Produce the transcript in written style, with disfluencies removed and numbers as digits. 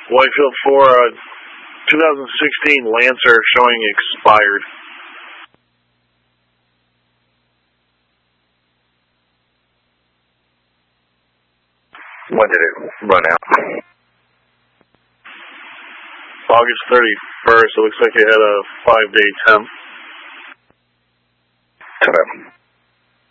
Whitefield 4, 2016 Lancer showing expired. When did it run out? August 31st. It looks like it had a 5-day temp. Okay.